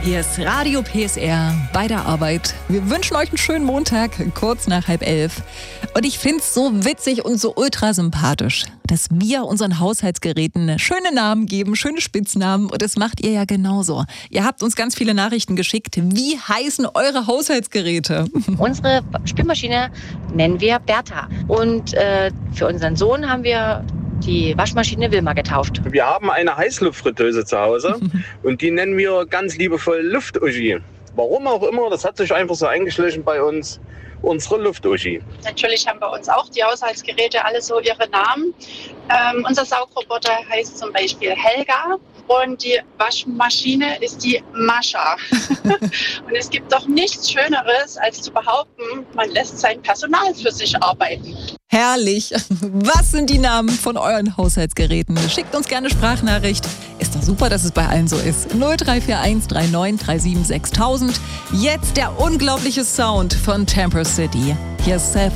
Hier ist Radio PSR bei der Arbeit. Wir wünschen euch einen schönen Montag, kurz nach 10:30. Und ich finde es so witzig und so ultra sympathisch, dass wir unseren Haushaltsgeräten schöne Namen geben, schöne Spitznamen. Und das macht ihr ja genauso. Ihr habt uns ganz viele Nachrichten geschickt. Wie heißen eure Haushaltsgeräte? Unsere Spülmaschine nennen wir Bertha. Und für unseren Sohn haben wir die Waschmaschine Wilma getauft. Wir haben eine Heißluftfritteuse zu Hause und die nennen wir ganz liebevoll Luft-Uschi. Warum auch immer, das hat sich einfach so eingeschlichen bei uns, unsere Luft-Uschi. Natürlich haben bei uns auch die Haushaltsgeräte alle so ihre Namen. Unser Saugroboter heißt zum Beispiel Helga und die Waschmaschine ist die Mascha. Und es gibt doch nichts Schöneres, als zu behaupten, man lässt sein Personal für sich arbeiten. Herrlich. Was sind die Namen von euren Haushaltsgeräten? Schickt uns gerne Sprachnachricht. Ist doch super, dass es bei allen so ist. 0341 39 37 6000. Jetzt der unglaubliche Sound von Temper City. Hier ist Self